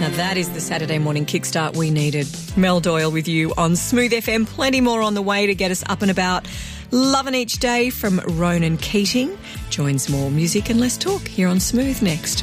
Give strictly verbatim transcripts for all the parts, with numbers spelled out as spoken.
Now that is the Saturday morning kickstart we needed. Mel Doyle with you on Smooth F M. Plenty more on the way to get us up and about. Loving each day from Ronan Keating. Joins more music and less talk here on Smooth next.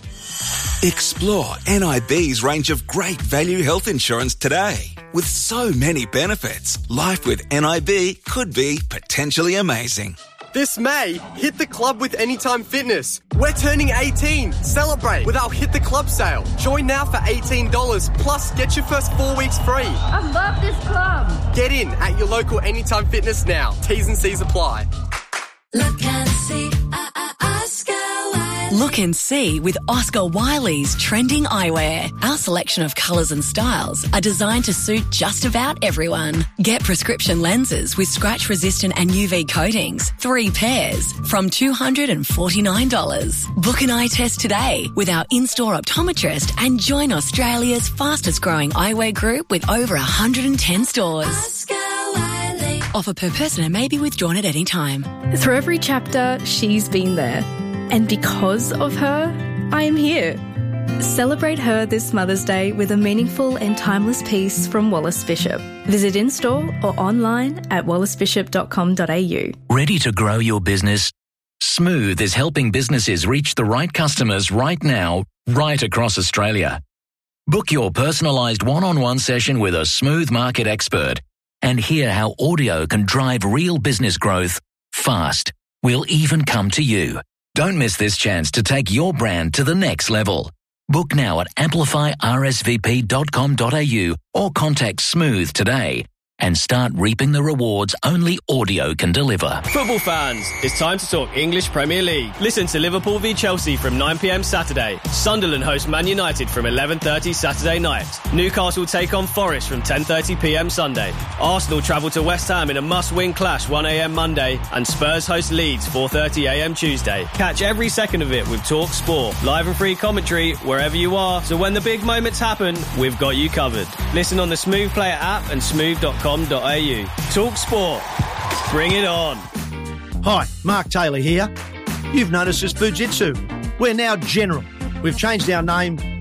Explore N I B's range of great value health insurance today. With so many benefits, life with N I B could be potentially amazing. This May, hit the club with Anytime Fitness. We're turning eighteen. Celebrate with our Hit the Club sale. Join now for eighteen dollars, plus get your first four weeks free. I love this club. Get in at your local Anytime Fitness now. T's and C's apply. Look and see, uh, uh, Oscar Wiley. Look and see with Oscar Wiley's trending eyewear. Our selection of colours and styles are designed to suit just about everyone. Get prescription lenses with scratch-resistant and U V coatings, three pairs, from two hundred forty-nine dollars. Book an eye test today with our in-store optometrist and join Australia's fastest-growing eyewear group with over one hundred ten stores. Oscar Wiley. Offer per person and may be withdrawn at any time. Through every chapter, she's been there. And because of her, I am here. Celebrate her this Mother's Day with a meaningful and timeless piece from Wallace Bishop. Visit in-store or online at wallace bishop dot com dot a u. Ready to grow your business? Smooth is helping businesses reach the right customers right now, right across Australia. Book your personalised one-on-one session with a Smooth market expert and hear how audio can drive real business growth fast. We'll even come to you. Don't miss this chance to take your brand to the next level. Book now at amplify r s v p dot com dot a u or contact Smooth today and start reaping the rewards only audio can deliver. Football fans, it's time to talk English Premier League. Listen to Liverpool v Chelsea from nine p m Saturday. Sunderland host Man United from eleven thirty Saturday night. Newcastle take on Forest from ten thirty p m Sunday. Arsenal travel to West Ham in a must-win clash one a m Monday. And Spurs host Leeds four thirty a m Tuesday. Catch every second of it with Talk Sport. Live and free commentary wherever you are. So when the big moments happen, we've got you covered. Listen on the Smooth Player app and smooth dot com dot a u. Talk Sport. Bring it on. Hi, Mark Taylor here. You've noticed us Fujitsu. We're now General. We've changed our name